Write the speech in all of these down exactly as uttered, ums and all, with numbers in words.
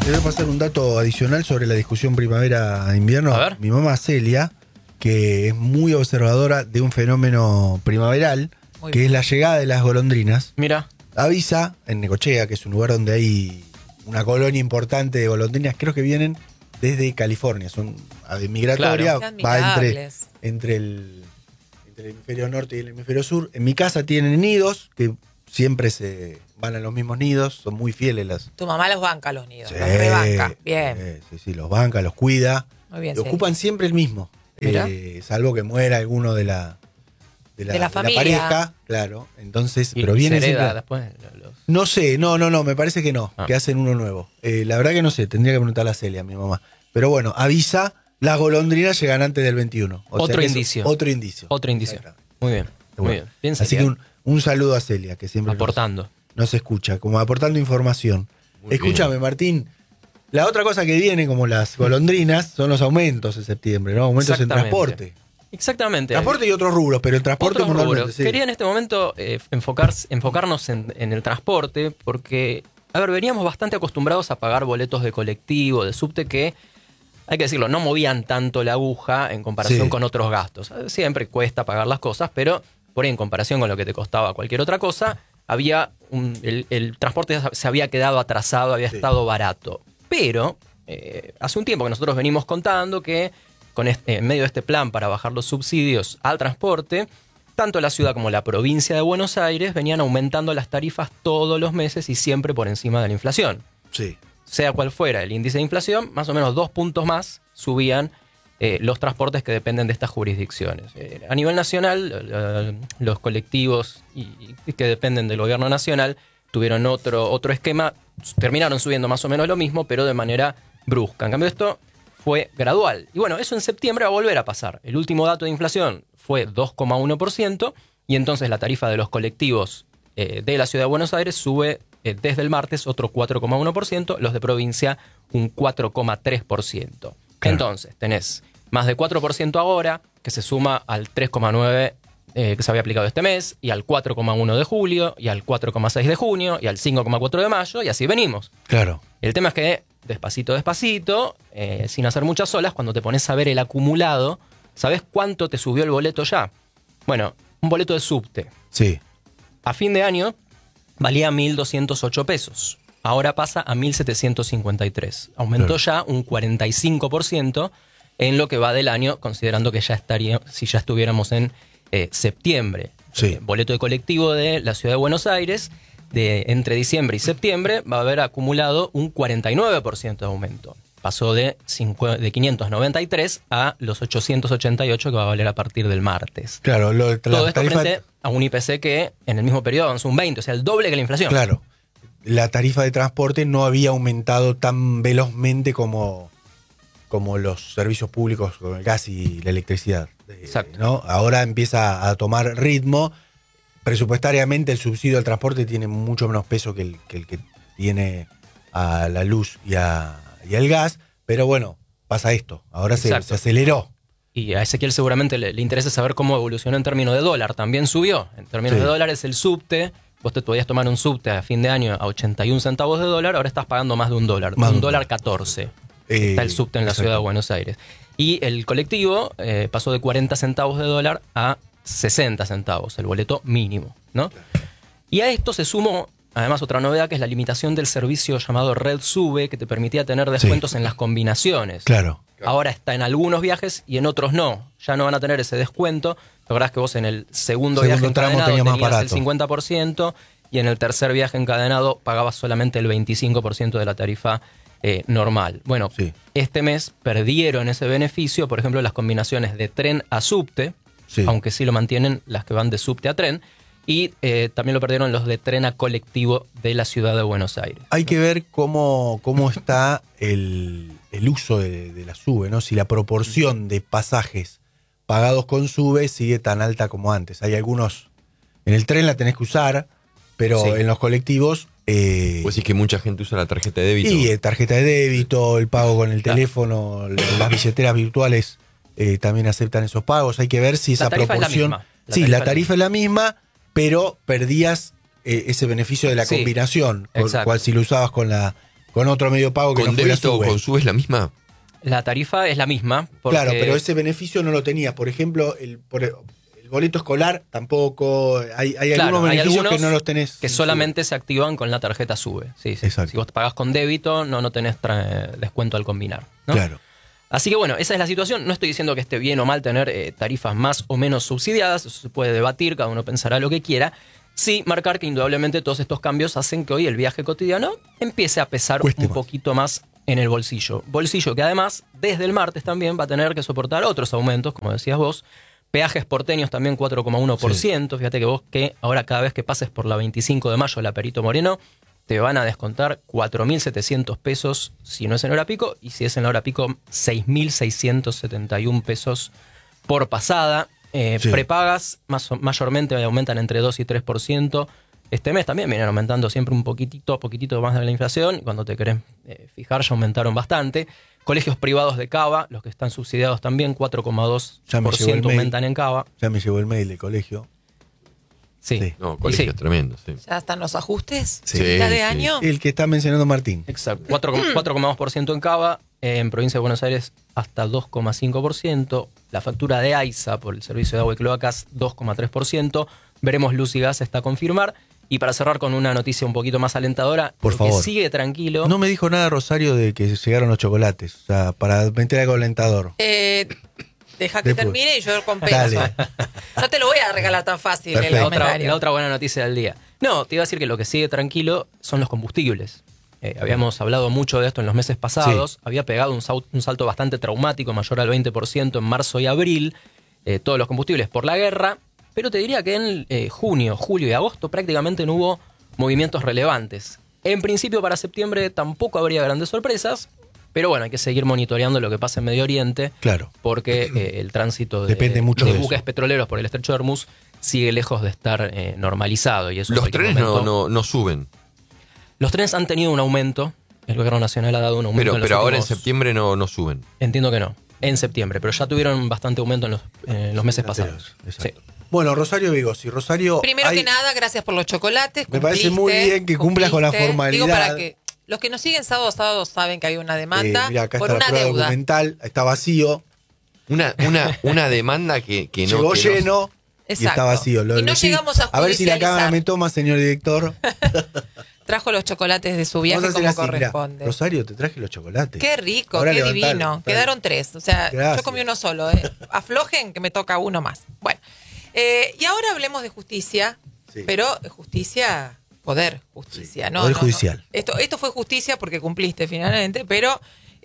te voy a pasar un dato adicional sobre la discusión primavera-invierno. A ver. Mi mamá Celia, que es muy observadora de un fenómeno primaveral, Muy que bien. es la llegada de las golondrinas, Mira, avisa en Necochea, que es un lugar donde hay una colonia importante de golondrinas, creo que vienen desde California, son ave migratoria, Claro. Qué va entre, admirables. entre, el, entre el hemisferio norte y el hemisferio sur. En mi casa tienen nidos, que siempre se van a los mismos nidos, son muy fieles las... Tu mamá los banca los nidos, Sí, los rebanca. Bien. eh, sí, sí, los banca, los cuida. Muy bien, Y sí. ocupan siempre el mismo, Mirá. eh, salvo que muera alguno de la, de la, De la de familia. pareja, claro. Entonces, y pero se viene hereda siempre. después. Los... No sé, no, no, no, me parece que no, Ah. que hacen uno nuevo. Eh, la verdad que no sé, tendría que preguntarle a Celia, a mi mamá. Pero bueno, avisa, las golondrinas llegan antes del veintiuno. O sea Otro que es indicio. Otro indicio. Otro indicio. Exactamente. Muy bien, muy Bueno, bien. Bien, Así Celia. que un, un saludo a Celia, que siempre nos, Aportando. nos escucha, como aportando información. Muy Escúchame, bien. Martín. La otra cosa que viene, como las golondrinas, son los aumentos en septiembre, ¿no? Aumentos en Exactamente. transporte. Exactamente. Transporte y otros rubros, pero el transporte Otros puntualmente, rubros. sí. Quería en este momento eh, enfocar, enfocarnos en, en el transporte porque, a ver, veníamos bastante acostumbrados a pagar boletos de colectivo, de subte que, hay que decirlo, no movían tanto la aguja en comparación Sí. con otros gastos. Siempre cuesta pagar las cosas, pero por ahí en comparación con lo que te costaba cualquier otra cosa, había un- el, el transporte se había quedado atrasado, había Sí. estado barato. Pero eh, hace un tiempo que nosotros venimos contando que con este, en medio de este plan para bajar los subsidios al transporte, tanto la ciudad como la provincia de Buenos Aires venían aumentando las tarifas todos los meses y siempre por encima de la inflación. Sí. Sea cual fuera el índice de inflación, más o menos dos puntos más subían eh, los transportes que dependen de estas jurisdicciones. Eh, a nivel nacional, eh, los colectivos y, y que dependen del gobierno nacional tuvieron otro, otro esquema, terminaron subiendo más o menos lo mismo, pero de manera brusca. En cambio, esto fue gradual. Y bueno, eso en septiembre va a volver a pasar. El último dato de inflación fue dos coma uno por ciento y entonces la tarifa de los colectivos eh, de la Ciudad de Buenos Aires sube eh, desde el martes otro cuatro coma uno por ciento, los de provincia un cuatro coma tres por ciento. Claro. Entonces, tenés más de cuatro por ciento ahora, que se suma al tres coma nueve por ciento eh, que se había aplicado este mes, y al cuatro coma uno de julio, y al cuatro coma seis de junio, y al cinco coma cuatro de mayo, y así venimos. Claro. El tema es que, despacito, despacito, eh, sin hacer muchas olas, cuando te pones a ver el acumulado, ¿sabés cuánto te subió el boleto ya? Bueno, un boleto de subte. Sí. A fin de año valía mil doscientos ocho pesos. Ahora pasa a mil setecientos cincuenta y tres. Aumentó ya un cuarenta y cinco por ciento en lo que va del año, considerando que ya estaría, si ya estuviéramos en eh, septiembre. Sí. Eh, boleto de colectivo de la Ciudad de Buenos Aires, de entre diciembre y septiembre, va a haber acumulado un cuarenta y nueve por ciento de aumento. Pasó de, cincu- de quinientos noventa y tres a los ochocientos ochenta y ocho que va a valer a partir del martes. Claro, lo, la Todo esto tarifa, frente a un I P C que en el mismo periodo avanzó un veinte, o sea, el doble que la inflación. claro, la tarifa de transporte no había aumentado tan velozmente como, como los servicios públicos, como el gas y la electricidad. eh, Exacto. ¿no? Ahora empieza a tomar ritmo. Presupuestariamente el subsidio al transporte tiene mucho menos peso que el que, el que tiene a la luz y, a, y al gas, pero bueno, pasa esto, ahora se, Exacto. se aceleró. Y a Ezequiel seguramente le, le interesa saber cómo evolucionó en términos de dólar. También subió. En términos Sí. de dólares, el subte, vos te podías tomar un subte a fin de año a ochenta y un centavos de dólar, ahora estás pagando más de un dólar. Más de un un dólar dólar. catorce. Eh, Está el subte en la exacto. ciudad de Buenos Aires. Y el colectivo eh, pasó de cuarenta centavos de dólar a sesenta centavos, el boleto mínimo, ¿no? Y a esto se sumó, además, otra novedad, que es la limitación del servicio llamado Red Sube, que te permitía tener descuentos Sí. en las combinaciones. Claro, Ahora está en algunos viajes y en otros no. Ya no van a tener ese descuento. La verdad es que vos en el segundo, Segundo viaje tramo encadenado tenías más tenías el barato. cincuenta por ciento y en el tercer viaje encadenado pagabas solamente el veinticinco por ciento de la tarifa eh, normal. Bueno, Sí. este mes perdieron ese beneficio, por ejemplo, las combinaciones de tren a subte, sí. aunque sí lo mantienen las que van de subte a tren, y eh, también lo perdieron los de tren a colectivo de la ciudad de Buenos Aires. Hay que ver cómo, cómo está el, el uso de, de la SUBE, ¿no? Si la proporción de pasajes pagados con SUBE sigue tan alta como antes. Hay algunos, en el tren la tenés que usar, pero Sí. en los colectivos... Eh, Vos decís que mucha gente usa la tarjeta de débito. y eh, tarjeta de débito, el pago con el Claro. teléfono, las billeteras virtuales eh, también aceptan esos pagos. Hay que ver si esa La tarifa es la proporción... misma. La sí, tarifa la es la tarifa es la misma, pero perdías eh, ese beneficio de la Sí, combinación, con- exacto. cual si lo usabas con la, con con otro medio pago que ¿Con no fuera débito o SUBE. con SUBE es la misma? La tarifa es la misma. Porque Claro, pero ese beneficio no lo tenías. Por ejemplo, el, por el, el boleto escolar tampoco. Hay, hay Claro, algunos hay beneficios algunos que no los tenés. que sin solamente se activan con la tarjeta SUBE. Sí, sí. Exacto. Si vos pagás con débito, no, no tenés tra- descuento al combinar, ¿no? Claro. Así que bueno, esa es la situación. No estoy diciendo que esté bien o mal tener eh, tarifas más o menos subsidiadas. Eso se puede debatir, cada uno pensará lo que quiera. Sí, marcar que indudablemente todos estos cambios hacen que hoy el viaje cotidiano empiece a pesar Cueste un más. poquito más en el bolsillo. Bolsillo que además, desde el martes también va a tener que soportar otros aumentos, como decías vos. Peajes porteños también cuatro coma uno por ciento. Sí. Fíjate que vos que ahora cada vez que pases por la veinticinco de mayo, la Perito Moreno, te van a descontar cuatro mil setecientos pesos si no es en hora pico, y si es en la hora pico, seis mil seiscientos setenta y uno pesos por pasada. Eh, Sí. Prepagas más, mayormente aumentan entre dos y tres por ciento. Este mes también vienen aumentando siempre un poquitito, poquitito más de la inflación. Y cuando te querés eh, fijar, ya aumentaron bastante. Colegios privados de Cava, los que están subsidiados también, cuatro coma dos Ya me por llegó el ciento mail. aumentan en Cava. Ya me llegó el mail del colegio. Sí. Sí. No, Y colegios sí. tremendos, sí. ¿Ya están los ajustes? Sí. ¿Mitad de Sí, año? El que está mencionando Martín. Exacto. cuatro coma dos por ciento en Cava, eh, en provincia de Buenos Aires hasta dos coma cinco por ciento. La factura de AISA por el servicio de agua y cloacas, dos coma tres por ciento. Veremos luz y gas hasta confirmar. Y para cerrar con una noticia un poquito más alentadora, Por lo favor. que sigue tranquilo. No me dijo nada Rosario de que llegaron los chocolates. O sea, para meter algo alentador. Eh, deja que Después. termine y yo compenso. Dale. No te lo voy a regalar tan fácil Perfecto. el La otra, comentario. la otra buena noticia del día. No, te iba a decir que lo que sigue tranquilo son los combustibles. Eh, habíamos hablado mucho de esto en los meses pasados. Sí. Había pegado un, sau- un salto bastante traumático, mayor al veinte por ciento en marzo y abril. Eh, todos los combustibles por la guerra. Pero te diría que en eh, junio, julio y agosto prácticamente no hubo movimientos relevantes. En principio para septiembre tampoco habría grandes sorpresas. Pero bueno, hay que seguir monitoreando lo que pasa en Medio Oriente. Claro. Porque eh, el tránsito de, Depende mucho de de buques eso. petroleros por el estrecho de Hormuz sigue lejos de estar eh, normalizado. Y eso en Los cualquier trenes no, momento- no, no suben. Los trenes han tenido un aumento. El gobierno nacional ha dado un aumento. Pero, en los pero ahora en últimos- septiembre no, no suben. Entiendo que no. En septiembre. Pero ya tuvieron bastante aumento en los, en los meses pasados. Exacto. Sí. Bueno, Rosario Vigosi. Rosario. Primero hay- que nada, gracias por los chocolates. Me parece cumpliste, muy bien que cumplas con la cumpliste. formalidad. Digo, para que los que nos siguen sábado a sábado saben que hay una demanda eh, mira, acá por está una la prueba deuda. documental. Está vacío. Una, una, una demanda que, que no. Llegó que no- lleno. Y Exacto. está vacío. Lo- Y no lo- sí. llegamos a A ver si la judicializar. cámara me toma, señor director. Trajo los chocolates de su Vamos viaje a hacer como así, mirá. corresponde. Rosario, te traje los chocolates. Qué rico, Ahora qué levantalo, divino. dale. Quedaron tres. O sea, Gracias. yo comí uno solo. ¿eh? Aflojen que me toca uno más. Bueno, eh, y ahora hablemos de justicia, Sí. pero justicia, poder justicia. Sí, No, poder no, no. judicial. Esto, esto fue justicia porque cumpliste finalmente, pero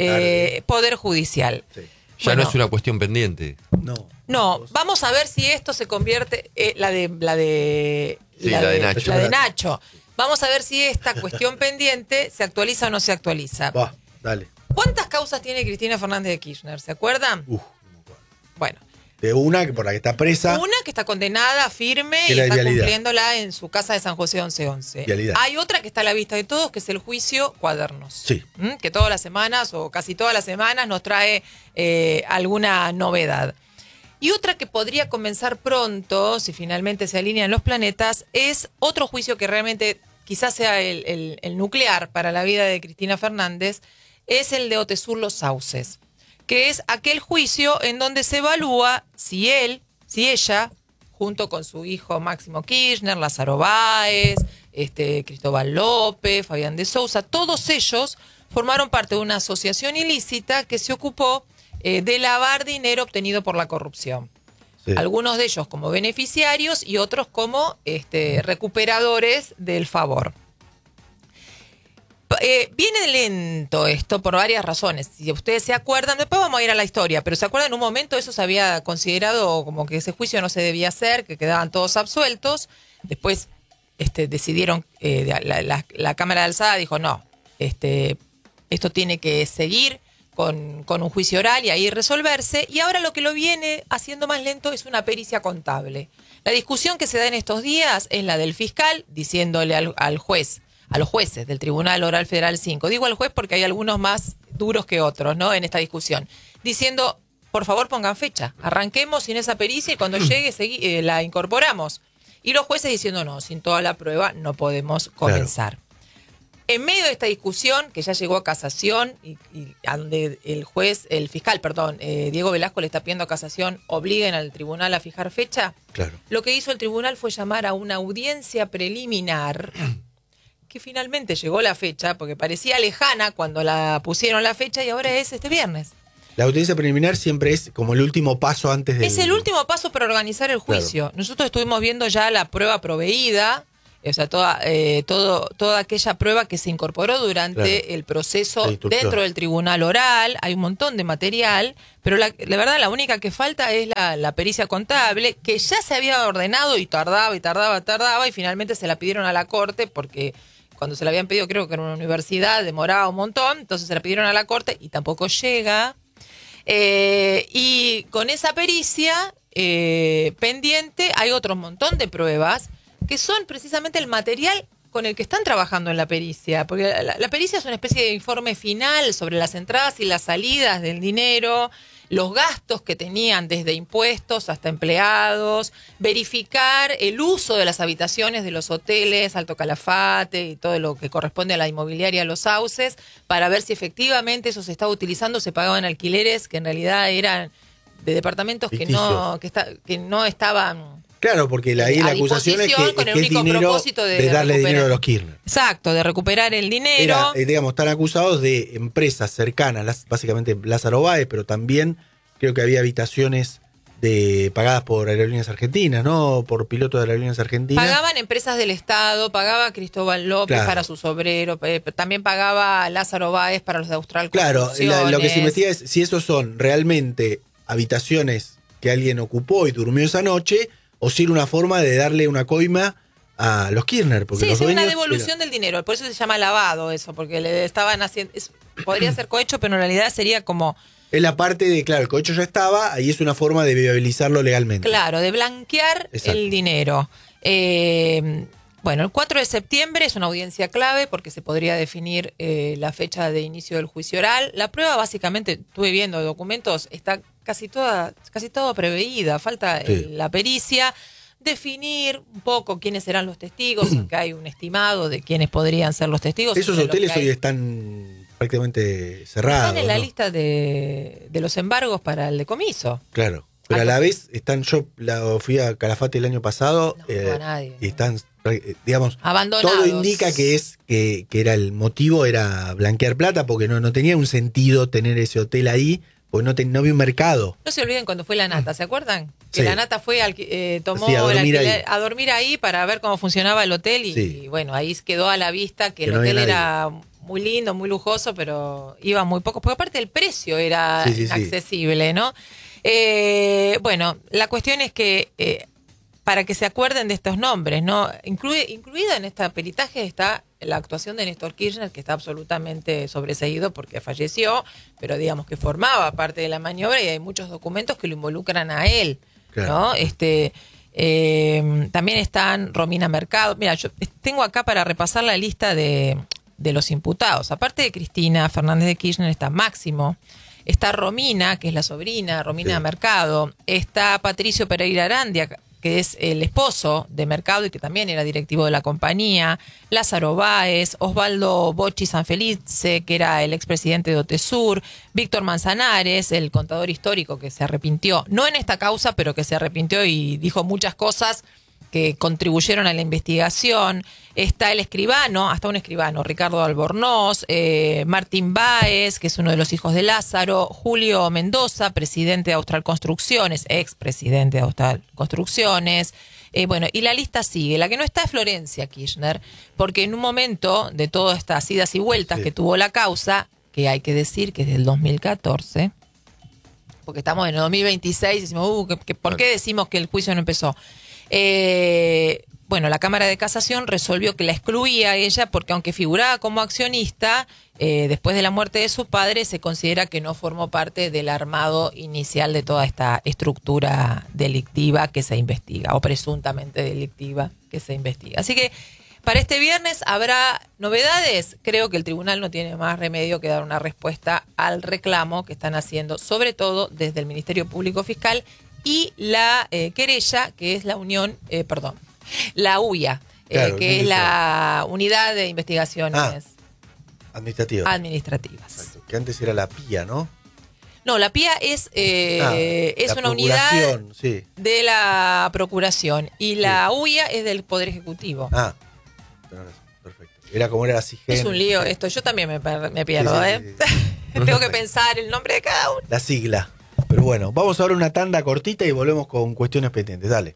eh, poder judicial. Sí. Ya Bueno. no es una cuestión pendiente. No. No, vamos a ver si esto se convierte eh, la de la de Sí, la de Nacho. la de Nacho. Vamos a ver si esta cuestión pendiente se actualiza o no se actualiza. Va, dale. ¿Cuántas causas tiene Cristina Fernández de Kirchner? ¿Se acuerdan? Uf, no me acuerdo. Bueno, De una que por la que está presa. una que está condenada firme Que y la de está vialidad. cumpliéndola en su casa de San José once once. Vialidad. Hay otra que está a la vista de todos, que es el juicio Cuadernos. Sí. ¿Mm? Que todas las semanas o casi todas las semanas nos trae eh, alguna novedad. Y otra que podría comenzar pronto, si finalmente se alinean los planetas, es otro juicio que realmente quizás sea el, el- el nuclear para la vida de Cristina Fernández, es el de Otesur Los Sauces, que es aquel juicio en donde se evalúa si él, si ella, junto con su hijo Máximo Kirchner, Lázaro Báez, este, Cristóbal López, Fabián de Sousa, todos ellos formaron parte de una asociación ilícita que se ocupó eh, de lavar dinero obtenido por la corrupción. Sí. Algunos de ellos como beneficiarios y otros como este, recuperadores del favor. Eh, viene lento esto por varias razones. Si ustedes se acuerdan, después vamos a ir a la historia, pero se acuerdan en un momento eso se había considerado como que ese juicio no se debía hacer, que quedaban todos absueltos. Después este, decidieron, eh, la, la- la Cámara de Alzada dijo no, este, esto tiene que seguir con, con un juicio oral y ahí resolverse. Y ahora lo que lo viene haciendo más lento es una pericia contable. La discusión que se da en estos días es la del fiscal diciéndole al, al juez, a los jueces del Tribunal Oral Federal cinco. Digo al juez porque hay algunos más duros que otros, ¿no? En esta discusión. Diciendo, por favor pongan fecha, arranquemos sin esa pericia y cuando llegue segui- eh, la incorporamos. Y los jueces diciendo, no, sin toda la prueba no podemos comenzar. En medio de esta discusión, que ya llegó a casación, y, y a donde el juez, el fiscal, perdón, eh, Diego Velasco le está pidiendo a casación, obliguen al tribunal a fijar fecha, Claro. lo que hizo el tribunal fue llamar a una audiencia preliminar, que finalmente llegó la fecha, porque parecía lejana cuando la pusieron la fecha, y ahora es este viernes. La audiencia preliminar siempre es como el último paso antes del... Es el último paso para organizar el juicio. Claro. Nosotros estuvimos viendo ya la prueba proveída, o sea, toda, eh, todo, toda aquella prueba que se incorporó durante Claro. el proceso La instrucción. dentro del tribunal oral. Hay un montón de material, pero la, la verdad la única que falta es la, la pericia contable, que ya se había ordenado y tardaba y tardaba, tardaba, y finalmente se la pidieron a la corte porque cuando se la habían pedido, creo que era una universidad, demoraba un montón, entonces se la pidieron a la corte y tampoco llega. Eh, y con esa pericia eh, pendiente hay otro montón de pruebas que son precisamente el material con el que están trabajando en la pericia, porque la, la pericia es una especie de informe final sobre las entradas y las salidas del dinero, los gastos que tenían desde impuestos hasta empleados, verificar el uso de las habitaciones de los hoteles Alto Calafate y todo lo que corresponde a la inmobiliaria Los Sauces, para ver si efectivamente eso se estaba utilizando, se pagaban alquileres que en realidad eran de departamentos que no, que, está, que no estaban... Claro, porque la, ahí a la acusación es que, disposición es con el que es único dinero propósito de de darle recuperar. dinero a los Kirchner. Exacto, de recuperar el dinero. Era, eh, digamos, están acusados de empresas cercanas, las- básicamente Lázaro Báez, pero también creo que había habitaciones de pagadas por aerolíneas argentinas, ¿no? Por pilotos de aerolíneas argentinas. Pagaban empresas del Estado, pagaba Cristóbal López Claro. para sus obreros, eh, también pagaba Lázaro Báez para los de Austral Claro, la- lo que se Construcciones. investiga es si esos son realmente habitaciones que alguien ocupó y durmió esa noche, o si era una forma de darle una coima a los Kirchner. Porque Sí, los es una dueños devolución eran- del dinero, por eso se llama lavado eso, porque le estaban haciendo... es- podría ser cohecho, pero en realidad sería como... Es la parte de, claro, el cohecho ya estaba, ahí es una forma de viabilizarlo legalmente. Claro, de blanquear Exacto. el dinero. Eh, bueno, el cuatro de septiembre es una audiencia clave porque se podría definir eh, la fecha de inicio del juicio oral. La prueba, básicamente, estuve viendo documentos, está casi toda, casi todo preveída. Falta Sí. eh, la pericia, definir un poco quiénes serán los testigos, que hay un estimado de quiénes podrían ser los testigos. Esos entre los hoteles que hay. hoy están prácticamente cerrados. Están en la ¿no? lista de, de los embargos para el decomiso. Claro. Pero a la vez están, yo la, fui a Calafate el año pasado No eh, fue a nadie, y ¿no? están, eh, digamos, Abandonados. todo indica que es que, que era el motivo era blanquear plata porque no, no tenía un sentido tener ese hotel ahí porque no, te- no había un mercado. No se olviden cuando fue la Nata, ¿se acuerdan? Que Sí. la Nata fue, al, eh, tomó Sí, a dormir el alquiler- ahí. a dormir ahí para ver cómo funcionaba el hotel y, Sí. y bueno, ahí quedó a la vista que, Que el no había hotel nadie. era muy lindo, muy lujoso, pero iba muy poco, porque aparte el precio era Sí, sí, sí. inaccesible, ¿no? Eh, bueno, la cuestión es que eh, para que se acuerden de estos nombres, ¿no? Incluye, incluida en este peritaje está la actuación de Néstor Kirchner, que está absolutamente sobreseído porque falleció, pero digamos que formaba parte de la maniobra y hay muchos documentos que lo involucran a él, Claro. ¿no? Este, eh, también están Romina Mercado. Mira, yo tengo acá para repasar la lista de, de los imputados. Aparte de Cristina Fernández de Kirchner está Máximo, está Romina, que es la sobrina, Romina Sí. Mercado, está Patricio Pereira Arandia, que es el esposo de Mercado y que también era directivo de la compañía, Lázaro Báez, Osvaldo Bocci Sanfelice, que era el expresidente de Otesur, Víctor Manzanares, el contador histórico que se arrepintió, no en esta causa, pero que se arrepintió y dijo muchas cosas que contribuyeron a la investigación. Está el escribano, hasta un escribano, Ricardo Albornoz, eh, Martín Báez, que es uno de los hijos de Lázaro, Julio Mendoza, presidente de Austral Construcciones, expresidente de Austral Construcciones. Eh, bueno, y la lista sigue. La que no está es Florencia Kirchner, porque en un momento de todas estas idas y vueltas Sí. que tuvo la causa, que hay que decir que es del dos mil catorce, porque estamos en el dos mil veintiséis y decimos, uh, ¿qué- qué- ¿por qué decimos que el juicio no empezó? Eh, bueno, la Cámara de Casación resolvió que la excluía a ella porque aunque figuraba como accionista, eh, después de la muerte de su padre se considera que no formó parte del armado inicial de toda esta estructura delictiva que se investiga, o presuntamente delictiva que se investiga. Así que para este viernes habrá novedades. Creo que el tribunal no tiene más remedio que dar una respuesta al reclamo que están haciendo, sobre todo desde el Ministerio Público Fiscal y la eh, querella, que es la Unión, eh, perdón, la U I A, eh, Claro, que es Unión la Unidad de Investigaciones. Ah. Administrativas. administrativas. Exacto. Que antes era la P I A, ¿no? No, la P I A es, eh, Ah, es la una unidad procuración, sí. de la Procuración y la Sí. U I A es del Poder Ejecutivo. Ah, tenés razón, perfecto. Era como era la SIGEN. Es un lío esto, yo también me, per- me pierdo, Sí, sí, ¿eh? sí, sí. Tengo que pensar el nombre de cada uno. La sigla. Pero bueno, vamos ahora a una tanda cortita y volvemos con cuestiones pendientes. Dale.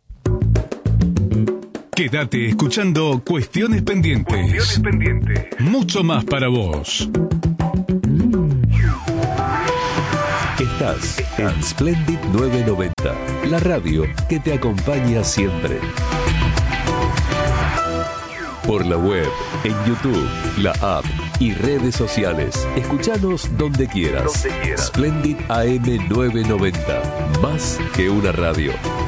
Quédate escuchando Cuestiones Pendientes. Cuestiones pendientes. Mucho más para vos. Estás en Splendid novecientos noventa, la radio que te acompaña siempre. Por la web, en YouTube, la app y redes sociales. Escuchanos donde quieras. Donde quieras. Splendid A M novecientos noventa, más que una radio.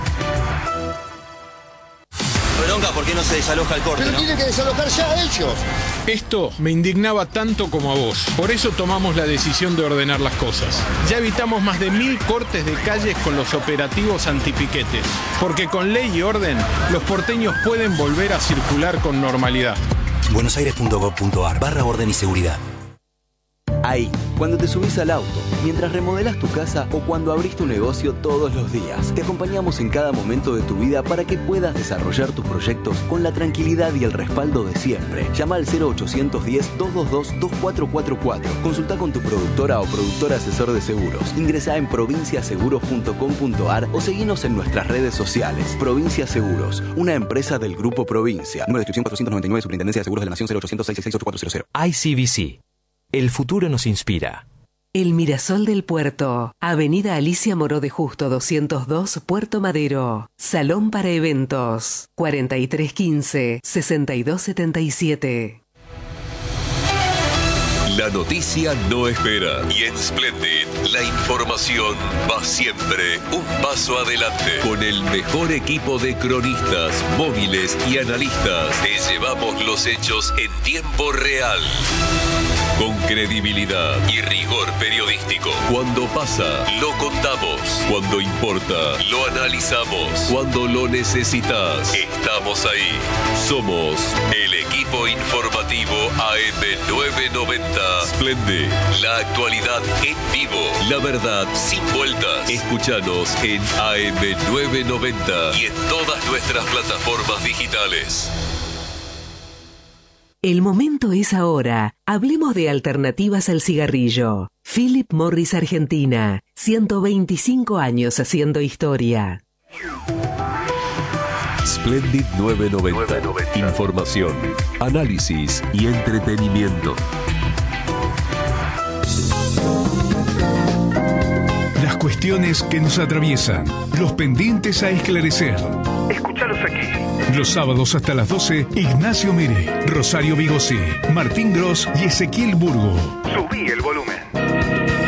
Bronca, ¿por qué no se desaloja el corte, Pero no? tienen que desalojar ya a ellos. Esto me indignaba tanto como a vos. Por eso tomamos la decisión de ordenar las cosas. Ya evitamos más de mil cortes de calles con los operativos antipiquetes. Porque con ley y orden, los porteños pueden volver a circular con normalidad. buenosaires.gov.ar barra orden y seguridad. Ahí, cuando te subís al auto, mientras remodelás tu casa o cuando abrís tu negocio todos los días, te acompañamos en cada momento de tu vida para que puedas desarrollar tus proyectos con la tranquilidad y el respaldo de siempre. Llama al cero ochocientos diez, doscientos veintidós, veinticuatro cuarenta y cuatro. Consulta con tu productora o productor asesor de seguros. Ingresá en provincia seguros punto com punto ar o seguinos en nuestras redes sociales. Provincia Seguros, una empresa del Grupo Provincia. Número de inscripción cuatrocientos noventa y nueve, Superintendencia de Seguros de la Nación, cero ochocientos seis seis seis ocho cuatro cero cero. I C B C. El futuro nos inspira. El Mirasol del Puerto. Avenida Alicia Moró de Justo doscientos dos, Puerto Madero. Salón para eventos. cuarenta y tres quince, sesenta y dos setenta y siete. La noticia no espera y en Splendid la información va siempre un paso adelante. Con el mejor equipo de cronistas, móviles y analistas, te llevamos los hechos en tiempo real. Con credibilidad y rigor periodístico. Cuando pasa, lo contamos. Cuando importa, lo analizamos. Cuando lo necesitas, estamos ahí. Somos el equipo informativo A M novecientos noventa. Splendid, la actualidad en vivo. La verdad sin vueltas. Escúchanos en A M novecientos noventa y en todas nuestras plataformas digitales. El momento es ahora. Hablemos de alternativas al cigarrillo. Philip Morris Argentina. ciento veinticinco años haciendo historia. Splendid novecientos noventa. Información, análisis y entretenimiento. Las cuestiones que nos atraviesan, los pendientes a esclarecer. Escúchalos aquí. Los sábados hasta las doce, Ignacio Mere, Rosario Vigosí, Martín Gross y Ezequiel Burgo. Subí el volumen.